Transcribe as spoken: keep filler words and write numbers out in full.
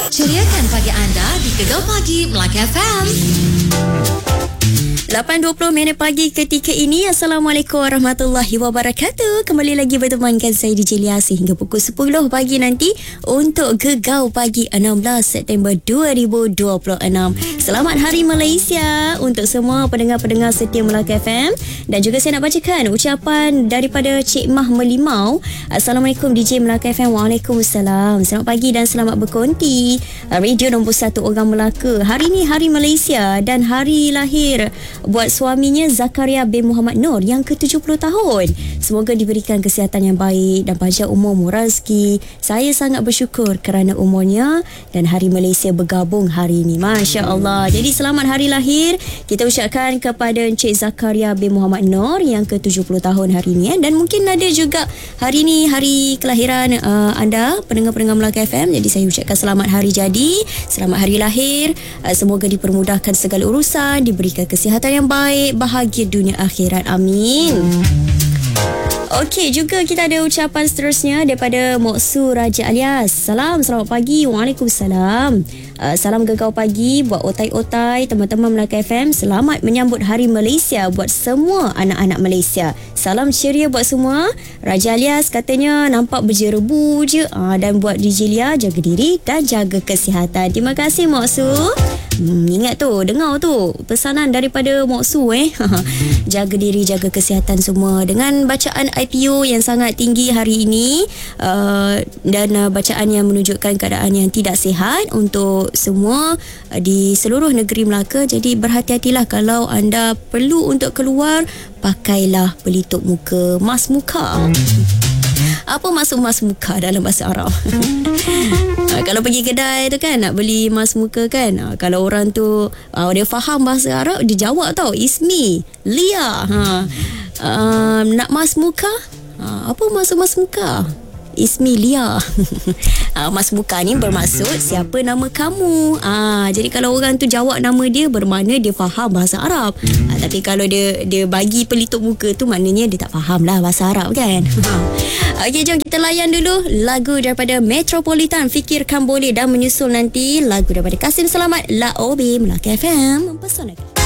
Ceriakan pagi anda di Gegar Pagi Melaka F M. lapan dua puluh minit pagi ketika ini. Assalamualaikum warahmatullahi wabarakatuh. Kembali lagi bertemankan saya D J Lia sehingga pukul sepuluh pagi nanti untuk Gegar Pagi enam belas September dua ribu dua puluh enam. Selamat Hari Malaysia untuk semua pendengar-pendengar setia Melaka F M. Dan juga saya nak bacakan ucapan daripada Cik Mah Melimau. Assalamualaikum D J Melaka F M. Waalaikumsalam. Selamat pagi dan selamat berkonti Radio nombor satu orang Melaka. Hari ni Hari Malaysia dan hari lahir buat suaminya Zakaria bin Muhammad Nur yang ke tujuh puluh tahun. Semoga diberikan kesihatan yang baik dan panjang umur murah rezeki. Saya sangat bersyukur kerana umurnya dan Hari Malaysia bergabung hari ini. Masya Allah. Jadi selamat hari lahir kita ucapkan kepada Encik Zakaria bin Muhammad Nur yang ke tujuh puluh tahun hari ini. Dan mungkin ada juga hari ini hari kelahiran uh, anda pendengar-pendengar Melaka F M. Jadi saya ucapkan selamat hari jadi, selamat hari lahir. Uh, semoga dipermudahkan segala urusan, diberikan kesihatan yang baik, bahagia dunia akhirat. Amin. Okey, juga kita ada ucapan seterusnya daripada Moksu Raja Alias. Salam, selamat pagi. Waalaikumsalam. Uh, salam Gegar Pagi buat otai-otai teman-teman Melaka F M. Selamat menyambut Hari Malaysia buat semua anak-anak Malaysia. Salam ceria buat semua. Raja Alias katanya nampak berjerebu je. Uh, dan buat D J Lia, jaga diri dan jaga kesihatan. Terima kasih Moksu. Hmm, ingat tu, dengar tu pesanan daripada Moksu eh. Jaga diri, jaga kesihatan semua. Dengan bacaan I P O yang sangat tinggi hari ini uh, dan uh, bacaan yang menunjukkan keadaan yang tidak sihat untuk semua uh, di seluruh negeri Melaka. Jadi berhati-hatilah kalau anda perlu untuk keluar, pakailah pelitup muka, mask muka. Apa maksud mask muka dalam bahasa Arab? Ha, kalau pergi kedai tu kan nak beli mask muka kan, ha, kalau orang tu ha, dia faham bahasa Arab, dia jawab tau, Ismi Lia. Ha, uh, nak mask muka? Ha, apa maksud mask muka? Ismi Lia. ha, Mas muka ni bermaksud siapa nama kamu. ha, Jadi kalau orang tu jawab nama dia, bermakna dia faham bahasa Arab. ha, Tapi kalau dia dia bagi pelitup muka tu, maknanya dia tak faham lah bahasa Arab kan. Okey, jom kita layan dulu lagu daripada Metropolitan, Fikirkan Boleh. Dan menyusul nanti lagu daripada Kasim Selamat, La O B Melaka F M mempersonalkan.